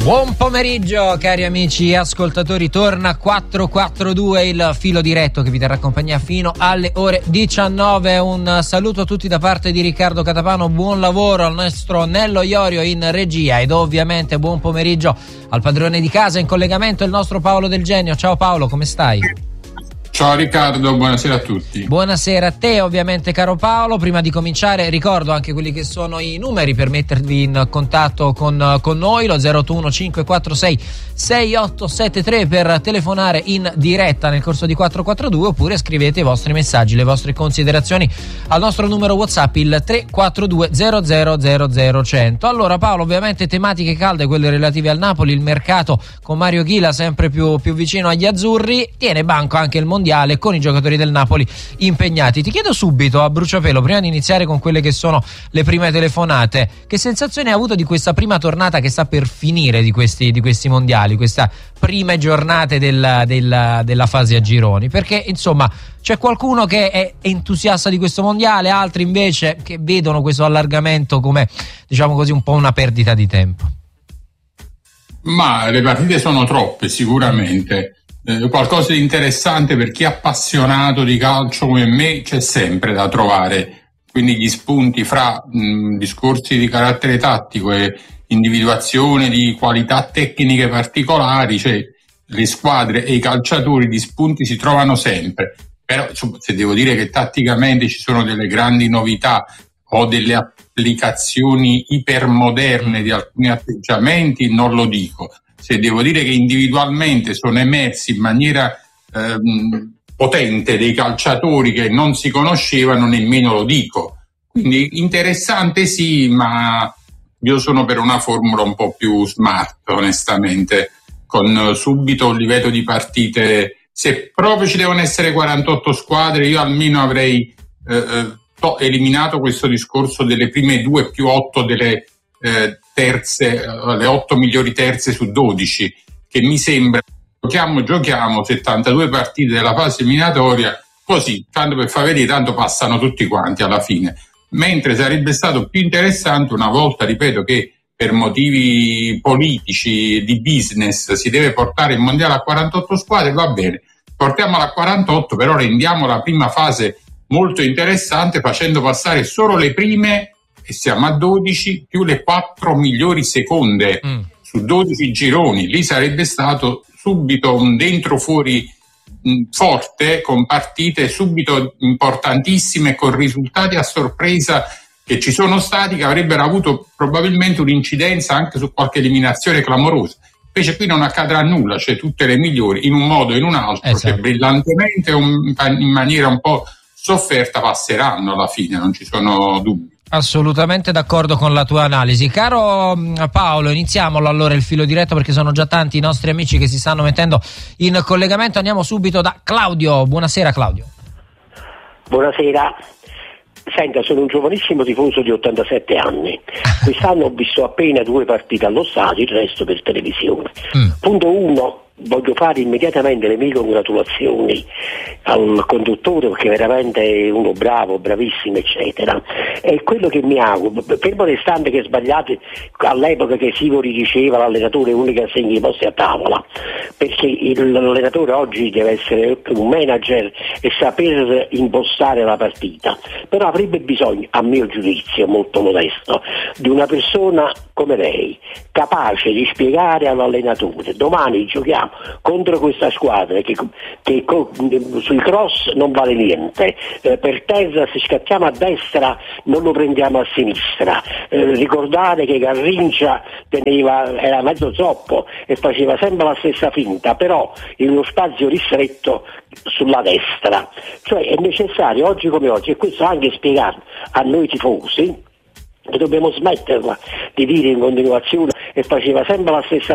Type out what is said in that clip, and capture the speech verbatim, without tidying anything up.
Buon pomeriggio cari amici ascoltatori, torna quattro quattro due, il filo diretto che vi terrà compagnia fino alle ore diciannove. Un saluto a tutti da parte di Riccardo Catapano, buon lavoro al nostro Nello Iorio in regia ed ovviamente buon pomeriggio al padrone di casa in collegamento, il nostro Paolo Del Genio. Ciao Paolo, come stai? Ciao Riccardo, buonasera a tutti. Buonasera a te ovviamente caro Paolo. Prima di cominciare ricordo anche quelli che sono i numeri per mettervi in contatto con, con noi, lo zero otto uno cinque quattro sei sei otto sette tre per telefonare in diretta nel corso di quattro quattro due, oppure scrivete i vostri messaggi, le vostre considerazioni al nostro numero WhatsApp, il tre quattro due zero zero zero zero cento. Allora Paolo, ovviamente tematiche calde, quelle relative al Napoli, il mercato con Mario Ghila sempre più, più vicino agli azzurri, tiene banco anche il mondiale con i giocatori del Napoli impegnati. Ti chiedo subito a bruciapelo, prima di iniziare con quelle che sono le prime telefonate, che sensazione hai avuto di questa prima tornata che sta per finire di questi, di questi mondiali, queste prime giornate della, della, della fase a gironi? Perché insomma c'è qualcuno che è entusiasta di questo mondiale, altri invece che vedono questo allargamento come, diciamo così, un po' una perdita di tempo. Ma le partite sono troppe sicuramente. Eh, qualcosa di interessante per chi è appassionato di calcio come me c'è sempre da trovare, quindi gli spunti fra mh, discorsi di carattere tattico e individuazione di qualità tecniche particolari, cioè le squadre e i calciatori, di spunti si trovano sempre. Però insomma, se devo dire che tatticamente ci sono delle grandi novità o delle applicazioni ipermoderne di alcuni atteggiamenti, non lo dico. Se devo dire che individualmente sono emersi in maniera ehm, potente dei calciatori che non si conoscevano, nemmeno lo dico. Quindi interessante sì, ma io sono per una formula un po' più smart, onestamente, con subito un livello di partite. Se proprio ci devono essere quarantotto squadre, io almeno avrei eh, to- eliminato questo discorso delle prime due più otto delle eh, terze, le otto migliori terze su dodici, che mi sembra giochiamo giochiamo settantadue partite della fase eliminatoria, così tanto per far vedere, tanto passano tutti quanti alla fine. Mentre sarebbe stato più interessante, una volta, ripeto, che per motivi politici di business si deve portare il mondiale a quarantotto squadre, va bene, portiamola a quarantotto, però rendiamo la prima fase molto interessante facendo passare solo le prime, e siamo a dodici, più le quattro migliori seconde mm. su dodici gironi. Lì sarebbe stato subito un dentro fuori mh, forte, con partite subito importantissime, con risultati a sorpresa che ci sono stati, che avrebbero avuto probabilmente un'incidenza anche su qualche eliminazione clamorosa. Invece qui non accadrà nulla, cioè tutte le migliori in un modo o in un altro, esatto, che brillantemente o in maniera un po' sofferta passeranno alla fine, non ci sono dubbi. Assolutamente d'accordo con la tua analisi. Caro Paolo, iniziamolo allora il filo diretto, perché sono già tanti i nostri amici che si stanno mettendo in collegamento. Andiamo subito da Claudio. Buonasera Claudio. Buonasera. Senta, sono un giovanissimo tifoso di ottantasette anni. Quest'anno ho visto appena due partite allo stadio, il resto per televisione. Mm. Punto uno. Voglio fare immediatamente le mie congratulazioni al conduttore, perché veramente è uno bravo, bravissimo, eccetera. E quello che mi auguro, fermo restante che sbagliate all'epoca che Sivori diceva l'allenatore è uno che assegna i posti a tavola, perché il, l'allenatore oggi deve essere un manager e saper impostare la partita, però avrebbe bisogno, a mio giudizio molto modesto, di una persona come lei, capace di spiegare all'allenatore: domani giochiamo contro questa squadra che, che sui cross non vale niente, eh, per terra se scattiamo a destra non lo prendiamo a sinistra, eh, ricordare che Garrincia teneva, era mezzo zoppo e faceva sempre la stessa finta, però in uno spazio ristretto sulla destra. Cioè è necessario oggi come oggi, e questo anche spiegato a noi tifosi, che dobbiamo smetterla di dire in continuazione e faceva sempre la stessa